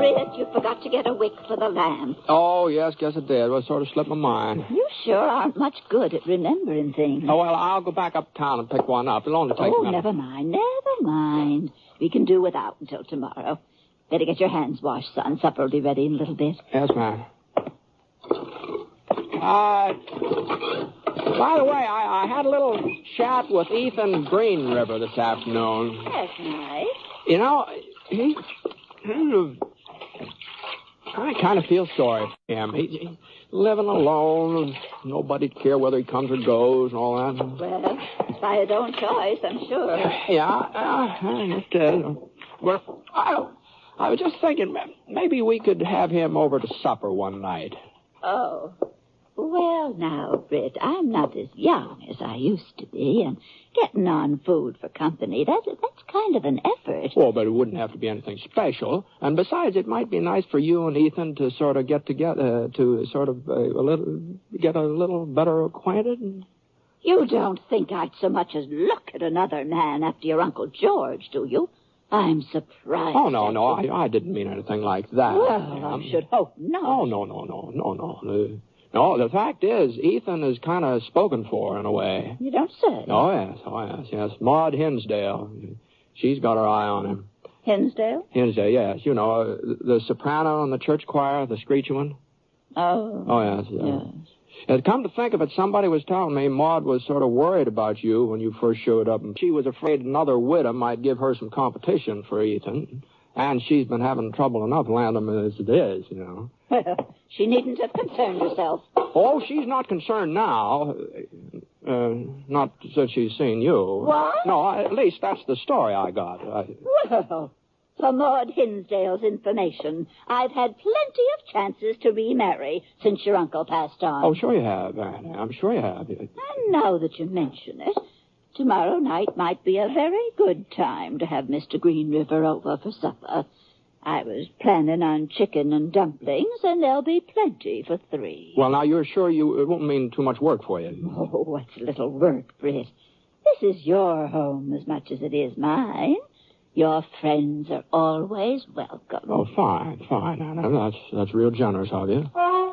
Britt, you forgot to get a wick for the lamp. Oh, yes, guess it did. Well, it sort of slipped my mind. You sure aren't much good at remembering things. Oh, well, I'll go back uptown and pick one up. It'll only take a minute. Never mind. We can do without until tomorrow. Better get your hands washed, son. Supper will be ready in a little bit. Yes, ma'am. By the way, I had a little chat with Ethan Green River this afternoon. That's nice. You know, I kind of feel sorry for him. He's living alone. Nobody'd care whether he comes or goes and all that. Well, it's by his own choice, I'm sure. Yeah, it is. Well, I was just thinking maybe we could have him over to supper one night. Oh. Well, now, Britt, I'm not as young as I used to be, and getting on food for company, that's kind of an effort. Oh, but it wouldn't have to be anything special. And besides, it might be nice for you and Ethan to sort of get together, to sort of get a little better acquainted. You don't think I'd so much as look at another man after your Uncle George, do you? I'm surprised. Oh, no, I didn't mean anything like that. Well, I should hope not. Oh, no. No, the fact is, Ethan is kind of spoken for in a way. You don't say. Oh, yes. Maud Hinsdale. She's got her eye on him. Hinsdale? Hinsdale, yes. You know, the soprano in the church choir, the screechy one. Oh. Yes. And come to think of it, somebody was telling me Maud was sort of worried about you when you first showed up. And she was afraid another widow might give her some competition for Ethan. And she's been having trouble enough landing him as it is, you know. Well, she needn't have concerned herself. Oh, she's not concerned now. Not since she's seen you. What? No, at least that's the story I got. Well, for Maud Hinsdale's information, I've had plenty of chances to remarry since your uncle passed on. Oh, sure you have, Annie. I'm sure you have. And now that you mention it, tomorrow night might be a very good time to have Mr. Green River over for supper. I was planning on chicken and dumplings, and there'll be plenty for 3. Well, now, you're sure it won't mean too much work for you? Oh, what's a little work, Britt? This is your home as much as it is mine. Your friends are always welcome. Oh, fine, Anna. That's real generous of you.